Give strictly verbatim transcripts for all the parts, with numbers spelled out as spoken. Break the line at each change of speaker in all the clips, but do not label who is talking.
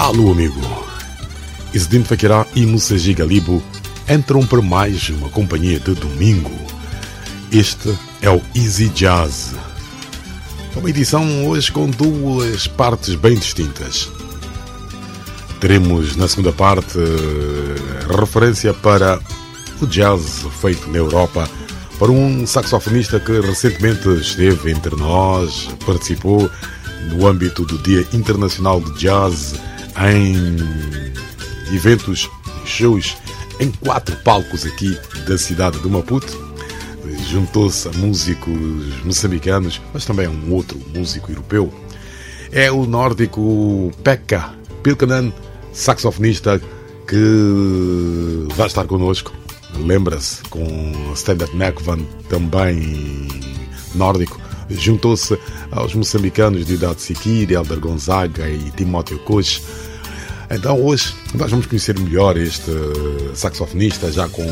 Alô, amigo. Isidine Faquirá e Moussaji Galibo entram para mais uma companhia de domingo. Este é o Easy Jazz. Uma edição hoje com duas partes bem distintas. Teremos na segunda parte referência para o jazz feito na Europa para um saxofonista que recentemente esteve entre nós, participou no âmbito do Dia Internacional de Jazz em eventos, shows em quatro palcos aqui da cidade de Maputo. Juntou-se a músicos moçambicanos, mas também a um outro músico europeu. É o nórdico Pekka Pilkanen, saxofonista, que vai estar connosco. Lembra-se, com Stand-Up Macvan, também nórdico. Juntou-se aos moçambicanos de Idade Sikiri, Elder Gonzaga e Timóteo Cox. Então hoje nós vamos conhecer melhor este saxofonista, já com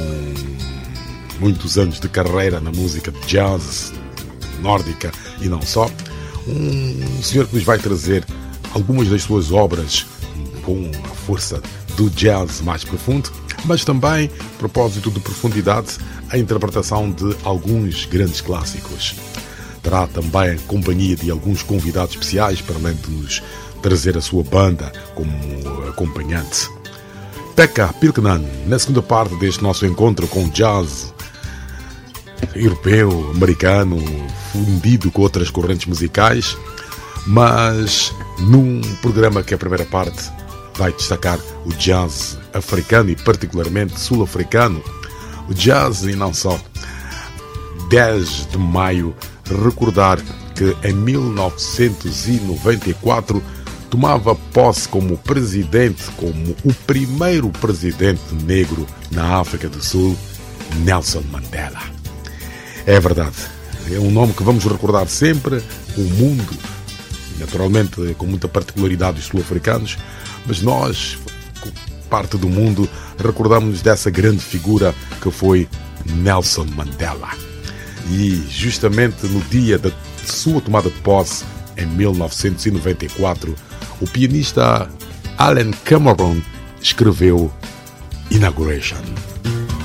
muitos anos de carreira na música de jazz nórdica e não só. Um senhor que nos vai trazer algumas das suas obras com a força do jazz mais profundo, mas também, a propósito de profundidade, a interpretação de alguns grandes clássicos. Terá também a companhia de alguns convidados especiais, para além de nos trazer a sua banda como acompanhante. Pekka Pilkanen, na segunda parte deste nosso encontro com jazz europeu, americano, fundido com outras correntes musicais, mas num programa que a primeira parte vai destacar o jazz africano e particularmente sul-africano. O jazz e não só. dez de maio, recordar que em mil novecentos e noventa e quatro tomava posse como presidente, como o primeiro presidente negro na África do Sul, Nelson Mandela. É verdade, é um nome que vamos recordar sempre. O mundo, naturalmente com muita particularidade, os sul-africanos, mas nós, parte do mundo, recordamos dessa grande figura que foi Nelson Mandela. E justamente no dia da sua tomada de posse, em mil novecentos e noventa e quatro, o pianista Alan Cameron escreveu Inauguration.